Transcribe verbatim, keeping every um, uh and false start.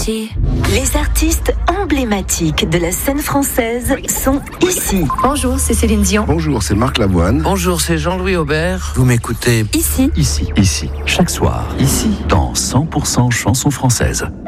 ici. Les artistes emblématiques de la scène française sont ici. Bonjour, c'est Céline Dion. Bonjour, c'est Marc Lavoine. Bonjour, c'est Jean-Louis Aubert. Vous m'écoutez Ici. Ici, ici, chaque soir, ici, dans cent pour cent chansons françaises.